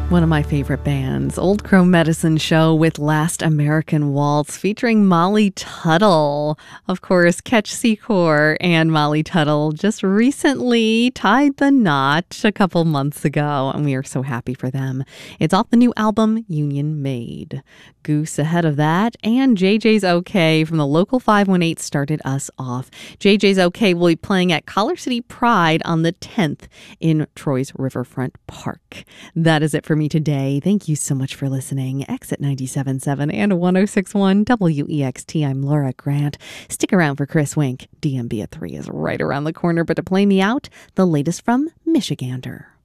One of my favorite bands, Old Crow Medicine Show with Last American Waltz featuring Molly Tuttle. Of course, Ketch Secor and Molly Tuttle just recently tied the knot a couple months ago, and we are so happy for them. It's off the new album, Union Made. Goose ahead of that, and JJ's OK from the Local 518 started us off. JJ's OK will be playing at Collar City Pride on the 10th in Troy's Riverfront Park. That is it for me today. Thank you so much for listening. Exit 97.7 and 106.1 WEXT. I'm Laura Grant. Stick around for Chris Wink. DMB at 3 is right around the corner, but to play me out, the latest from Michigander.